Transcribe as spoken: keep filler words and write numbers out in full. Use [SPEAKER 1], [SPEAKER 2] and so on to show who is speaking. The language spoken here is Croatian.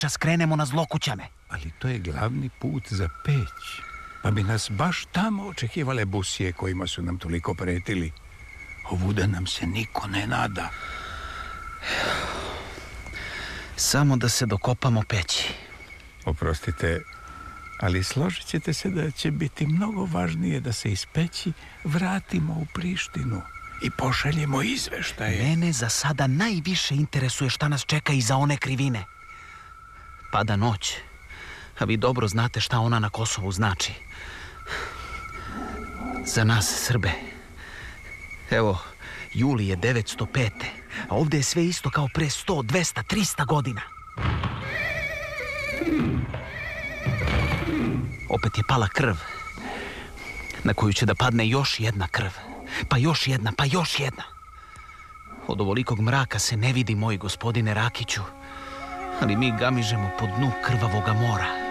[SPEAKER 1] skrenemo na Zlokućane.
[SPEAKER 2] Ali to je glavni put za Peć. Pa bi nas baš tamo očekivale busije kojima su nam toliko pretili. Ovuda nam se niko ne nada.
[SPEAKER 1] Samo da se dokopamo Peći.
[SPEAKER 2] Oprostite, ali složit ćete se da će biti mnogo važnije da se iz Peći vratimo u Prištinu i pošaljemo izveštaje.
[SPEAKER 1] Mene za sada najviše interesuje šta nas čeka iza one krivine. Pada noć, a vi dobro znate šta ona na Kosovu znači. Za nas Srbe. Evo, juli je devetsto pete, a ovdje je sve isto kao pre sto, dvesta, trista godina. Opet je pala krv, na koju će da padne još jedna krv, pa još jedna, pa još jedna. Od ovolikog mraka se ne vidi, moj gospodine Rakiću, ali mi gamižemo po dnu krvavoga mora.